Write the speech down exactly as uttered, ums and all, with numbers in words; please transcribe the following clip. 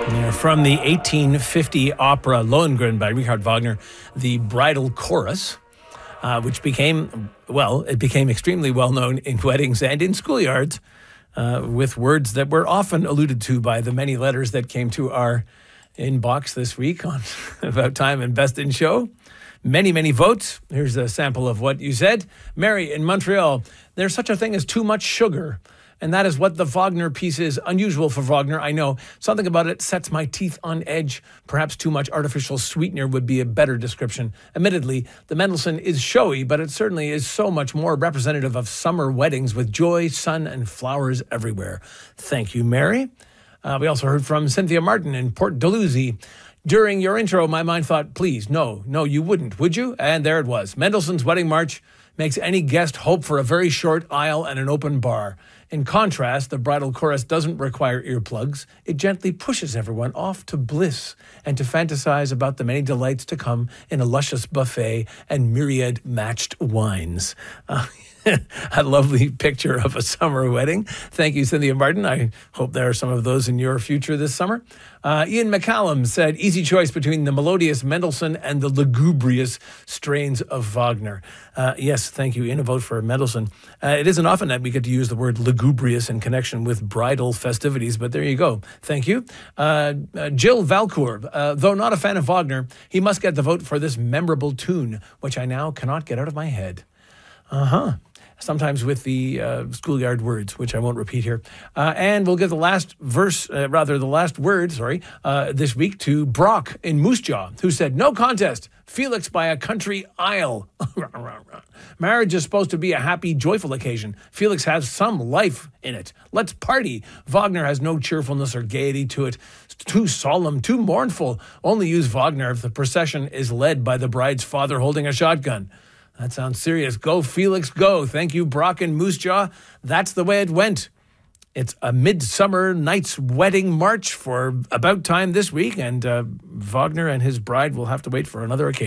From the eighteen fifty opera Lohengrin by Richard Wagner, the bridal chorus, uh, which became, well, it became extremely well known in weddings and in schoolyards, uh, with words that were often alluded to by the many letters that came to our inbox this week on About Time and Best in Show. Many, many votes. Here's a sample of what you said. Mary in Montreal, there's such a thing as too much sugar. And that is what the Wagner piece is. Unusual for Wagner, I know. Something about it sets my teeth on edge. Perhaps too much artificial sweetener would be a better description. Admittedly, the Mendelssohn is showy, but it certainly is so much more representative of summer weddings with joy, sun, and flowers everywhere. Thank you, Mary. Uh, we also heard from Cynthia Martin in Port Dalhousie. During your intro, my mind thought, please, no, no, you wouldn't, would you? And there it was. Mendelssohn's Wedding March makes any guest hope for a very short aisle and an open bar. In contrast, the bridal chorus doesn't require earplugs. It gently pushes everyone off to bliss and to fantasize about the many delights to come in a luscious buffet and myriad matched wines. Uh, a lovely picture of a summer wedding. Thank you, Cynthia Martin. I hope there are some of those in your future this summer. Uh, Ian McCallum said, easy choice between the melodious Mendelssohn and the lugubrious strains of Wagner. Uh, yes, thank you, Ian. A vote for Mendelssohn. Uh, it isn't often that we get to use the word lugubrious in connection with bridal festivities, but there you go. Thank you. Uh, uh, Jill Valcourt, uh, though not a fan of Wagner, he must get the vote for this memorable tune, which I now cannot get out of my head. Uh-huh. Sometimes with the uh, schoolyard words, which I won't repeat here. Uh, and we'll give the last verse, uh, rather the last word, sorry, uh, this week to Brock in Moose Jaw, who said, no contest, Felix by a country aisle. Marriage is supposed to be a happy, joyful occasion. Felix has some life in it. Let's party. Wagner has no cheerfulness or gaiety to it. It's too solemn, too mournful. Only use Wagner if the procession is led by the bride's father holding a shotgun. That sounds serious. Go, Felix, go. Thank you, Brock and Moose Jaw. That's the way it went. It's a Midsummer Night's Wedding March for About Time this week, and uh, Wagner and his bride will have to wait for another occasion.